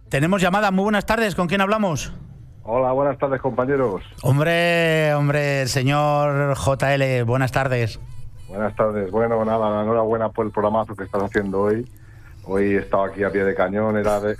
Tenemos llamada. Muy buenas tardes. ¿Con quién hablamos? Hola, buenas tardes, compañeros. Hombre, el señor JL. Buenas tardes. Buenas tardes. Bueno, nada, enhorabuena por el programazo que estás haciendo hoy. Hoy he estado aquí a pie de cañón.